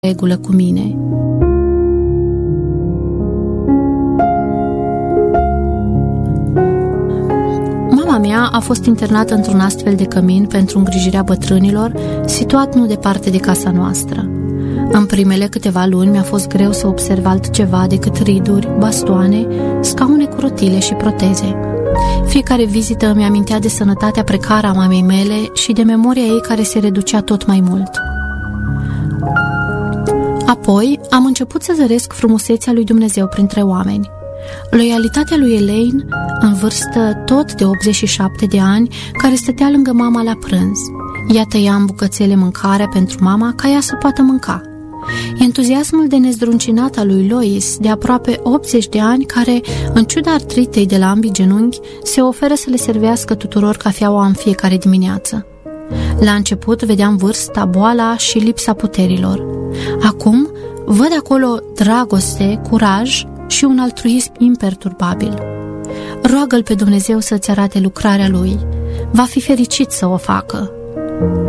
regulă cu mine. Mama mea a fost internată într-un astfel de cămin pentru îngrijirea bătrânilor, situat nu departe de casa noastră. În primele câteva luni mi-a fost greu să observ altceva decât riduri, bastoane, scaune cu rotile și proteze. Fiecare vizită îmi amintea de sănătatea precară a mamei mele și de memoria ei care se reducea tot mai mult. Apoi am început să zăresc frumusețea lui Dumnezeu printre oameni. Loialitatea lui Elaine, în vârstă tot de 87 de ani, care stătea lângă mama la prânz. Ea tăia în bucățele mâncarea pentru mama ca ea să poată mânca. Entuziasmul de nezdruncinat al lui Lois, de aproape 80 de ani, care, în ciuda artritei de la ambii genunchi, se oferă să le servească tuturor cafeaua în fiecare dimineață. La început vedeam vârsta, boala și lipsa puterilor. Acum văd acolo dragoste, curaj și un altruism imperturbabil. Roagă-L pe Dumnezeu să-ți arate lucrarea Lui. Va fi fericit să o facă.